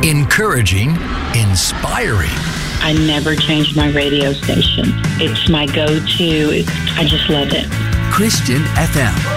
Encouraging, inspiring. I never changed my radio station. It's my go-to. I just love it. Christian FM.